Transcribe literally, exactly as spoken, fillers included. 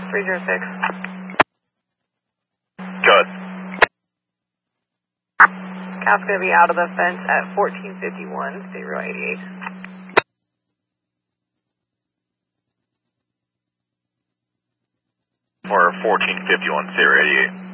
three zero six. Good. Cal's going to be out of the fence at fourteen fifty-one, State Route eighty-eight. For fourteen fifty-one, State Route eighty-eight.